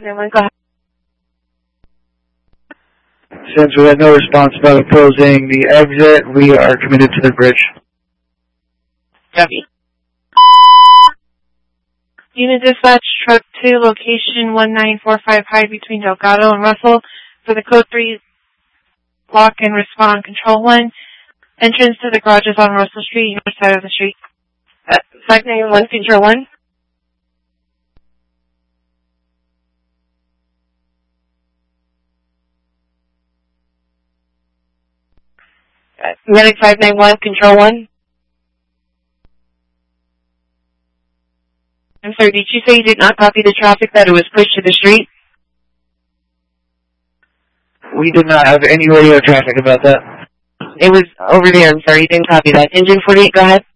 591, go ahead. Since we had no response about closing the exit, we are committed to the bridge. Copy. Unit dispatch, truck 2, location 1945 high between Delgado and Russell for the code 3 lock and respond control 1. Entrance to the garage is on Russell Street, north side of the street. 591, control 1. Medic 591, control 1. I'm sorry, did you say you did not copy the traffic that it was pushed to the street? We did not have any radio traffic about that. It was over there, I'm sorry, you didn't copy that. Engine 48, go ahead.